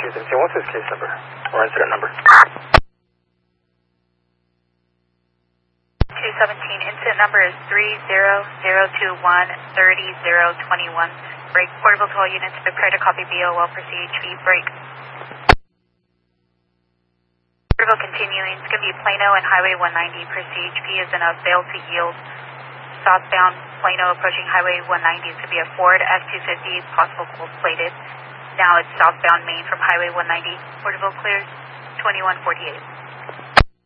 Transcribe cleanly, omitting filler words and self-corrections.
217, what's his case number or incident number? 217, incident number is 300213021. Break. Portable to all units, prepare to copy BOL for CHP. Break. Portable continuing, it's going to be Plano and Highway 190 per CHP is in a fail to yield. Southbound Plano approaching Highway 190 is going to be a Ford F-250, possible gold plated. Now it's southbound Main from Highway 190. Portable clears 2148.